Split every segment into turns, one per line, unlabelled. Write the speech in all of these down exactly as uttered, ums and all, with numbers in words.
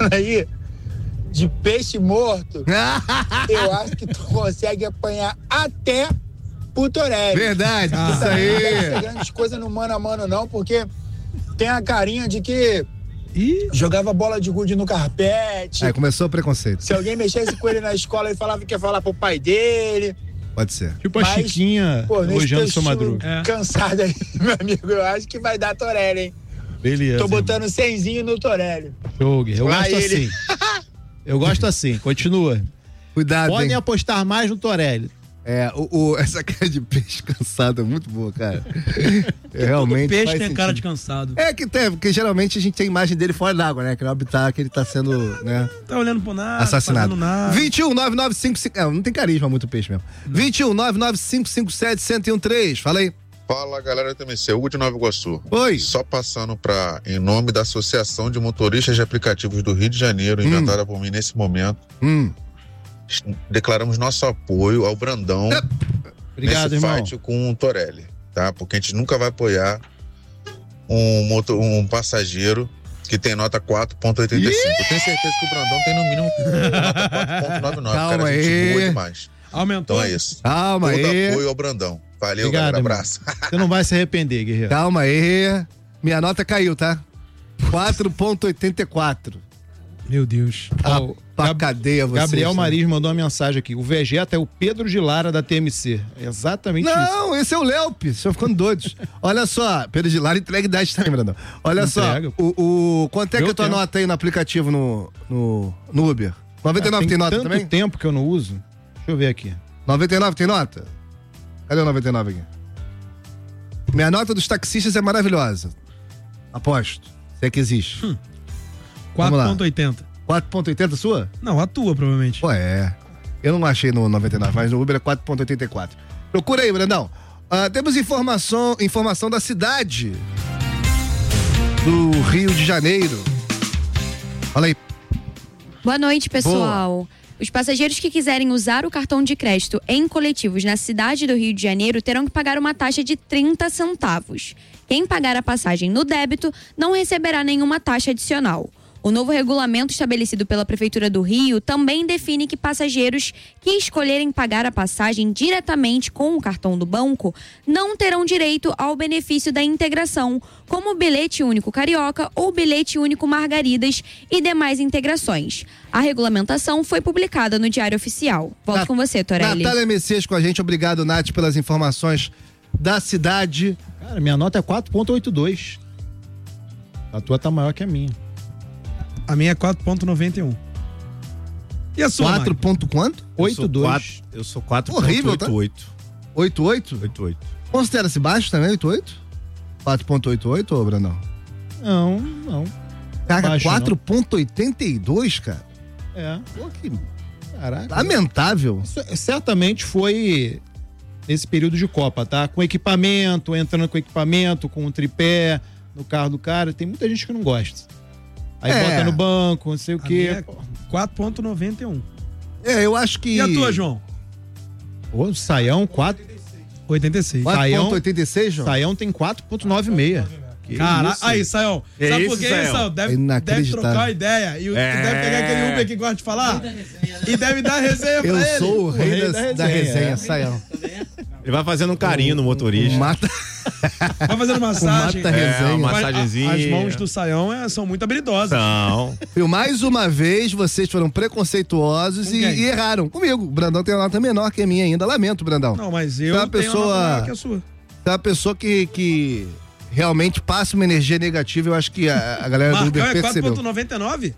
falando aí de peixe morto, eu acho que tu consegue apanhar até pro Torelli.
Verdade,
ah,
isso aí.
Não deve ser grandes coisas no mano a mano, não, porque tem a carinha de que
Ih.
jogava bola de gude no carpete.
Aí começou o preconceito.
Se alguém mexesse com ele na escola, ele falava que ia falar pro pai dele.
Pode ser.
Tipo a
Mas,
Chiquinha
pô,
elogiando o seu Madruga.
É. Cansado aí, meu amigo, eu acho que vai dar Torelli, hein?
Beleza.
Tô botando cenzinho no Torelli.
Show, eu
vai
gosto
ele.
assim. Eu gosto assim, continua.
Cuidado,
Podem
hein?
apostar mais no Torelli.
É, o, o, essa cara de peixe cansado é muito boa, cara. É, realmente.
Todo peixe
faz
tem
sentido.
cara de cansado.
É que tem, porque geralmente a gente tem a imagem dele fora d'água, né? Que no habitat que ele tá sendo, né?
Tá olhando pro nada,
assassinado.
fazendo nada.
vinte e um, nove nove cinco cinco. É, não tem carisma muito peixe mesmo. Não. vinte e um, nove nove cinco cinco sete, zero um três. Fala aí.
Fala, galera do T M C, Hugo de Nova Iguaçu.
Oi.
Só passando pra, em nome da Associação de Motoristas de Aplicativos do Rio de Janeiro, hum. inventada por mim nesse momento,
hum.
declaramos nosso apoio ao Brandão
é.
Obrigado,
nesse
irmão.
fight com o Torelli, tá? Porque a gente nunca vai apoiar um, motor, um passageiro que tem nota quatro ponto oitenta e cinco. Eu tenho certeza que o Brandão tem no mínimo nota quatro ponto noventa e nove.
Calma
cara, a gente
aí.
boa demais.
Aumentou.
Então é isso.
Calma
Todo
aí.
apoio ao Brandão. Valeu,
Obrigado,
galera.
irmão.
Abraço.
Você não vai se arrepender, guerreiro.
Calma aí. Minha nota caiu, tá? quatro ponto oitenta e quatro.
Meu Deus.
Ah,
Ó,
pra
Gab-
cadeia você.
Gabriel Maris mandou uma mensagem aqui. O Vegeta é o Pedro de Lara da T M C. É exatamente isso.
Não, esse é o Léo, estão ficando doidos. Olha só, Pedro de Lara entrega idade, tá lembrando? Olha
Entrega,
só, o, o, quanto é
Deu
que é a tua
tempo.
nota aí no aplicativo no, no, no Uber? noventa e nove
Ah,
tem, nota
tanto
também?
tempo que eu não uso. Deixa eu ver aqui.
noventa e nove tem nota? Cadê o noventa e nove aqui? Minha nota dos taxistas é maravilhosa. Aposto. Se é que existe.
Hum.
Vamos
quatro
lá.
ponto oitenta.
quatro ponto oitenta sua?
Não, a tua, provavelmente.
Pô, é. Eu não achei no noventa e nove, mas no Uber é quatro ponto oitenta e quatro. Procura aí, Brandão. Uh, temos informação, informação da cidade do Rio de Janeiro. Fala aí.
Boa noite, pessoal. Os passageiros que quiserem usar o cartão de crédito em coletivos na cidade do Rio de Janeiro terão que pagar uma taxa de trinta centavos. Quem pagar a passagem no débito não receberá nenhuma taxa adicional. O novo regulamento estabelecido pela Prefeitura do Rio também define que passageiros que escolherem pagar a passagem diretamente com o cartão do banco não terão direito ao benefício da integração, como o bilhete único carioca ou bilhete único margaridas e demais integrações. A regulamentação foi publicada no Diário Oficial. Volto
Na-
com você, Torelli.
Natália Messias com a gente. Obrigado, Nath, pelas informações da cidade.
Cara, minha nota é quatro ponto oitenta e dois. A tua tá maior que a minha.
A minha é quatro ponto noventa e um. E a sua,
quatro
Magno?
ponto quanto?
oito dois.
Eu sou quatro
Horrível,
ponto
tá?
oitenta e oito.
oito oito?
oitenta e oito.
Considera-se baixo também, oito oito? quatro ponto oitenta e oito, ô Brandão?
Não, não.
Cara,
Baixo,
quatro ponto oitenta e dois, cara?
É.
Pô, que
Caraca.
lamentável.
Isso certamente foi nesse período de Copa, tá? Com equipamento, entrando com equipamento, com um tripé no carro do cara. Tem muita gente que não gosta. Aí
É.
bota no banco, não sei o
A
quê.
minha é quatro ponto noventa e um.
É, eu acho que...
E a tua, João?
Ô, Saião, quatro.
oitenta e seis.
quatro
Saião-
ponto oitenta e seis, João?
Saião tem quatro ponto noventa e seis. Que
Caraca,
isso?
aí, Saião.
Que
Sabe
isso,
por quê,
Saião?
Saião? Deve,
É
deve
inacreditável.
trocar uma ideia. E, o-
É.
e deve pegar aquele Uber que gosta de falar. E deve dar resenha pra
Eu
ele.
sou o rei,
rei
da,
da
da
resenha,
resenha,
é.
Saião.
Ele vai fazendo um carinho no motorista.
Mata,
Vai fazendo massagem.
mata
É,
resenha.
uma
Mas a-
massagenzinha.
As mãos do Saião é, são muito habilidosas.
Não.
Viu, mais uma vez, vocês foram preconceituosos
Com
e,
quem?
e erraram. Comigo. O Brandão tem uma nota menor que a minha ainda. Lamento, Brandão.
Não, mas
Você é
eu
uma
tenho
pessoa-
uma nota maior que a sua.
Você é uma pessoa que, que realmente passa uma energia negativa. Eu acho que a, a galera do Uber
Marcão é quatro
percebeu.
ponto noventa e nove?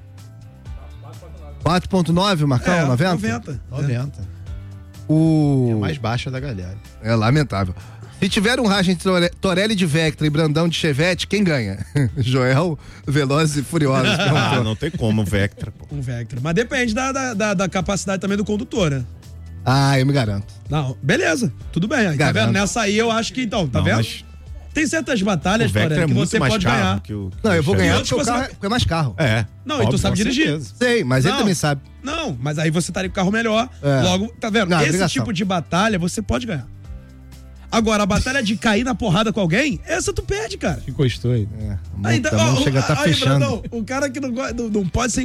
quatro ponto nove, Marcão?
É,
noventa?
noventa.
noventa.
O...
É mais baixa da galera.
É lamentável. Se tiver um racha entre Tore- Torelli de Vectra e Brandão de Chevette, quem ganha? Joel, Velozes e Furiosos.
Ah,
perguntou.
não tem como, Vectra, pô.
Um Vectra. Mas depende da, da, da- da capacidade também do condutor, né?
Ah, eu me garanto.
Não, beleza. Tudo bem. Aí, tá
Garanto.
vendo? Nessa aí eu acho que então, tá
Não,
vendo?
mas
Tem certas
o
batalhas,
Vectra
Torelli,
é
que
muito
você
mais
pode
carro
ganhar.
que o... que
Não,
o
eu vou
Chevette.
ganhar
outros
porque o
você
carro
vai-
é, porque é mais carro.
É.
Não, e tu
óbvio,
sabe
com
dirigir.
certeza.
Sei, mas ele
Não.
também sabe.
Não, mas aí você estaria com o carro melhor.
É.
Logo, tá vendo?
Não,
Esse
obrigação.
tipo de batalha você pode ganhar. Agora, a batalha de cair na porrada com alguém, essa tu perde, cara.
Encostou aí.
É, a mão,
Ainda,
a mão
ó,
chega a tá
aí,
fechando.
Brandão, o cara que não, go- não, não pode ser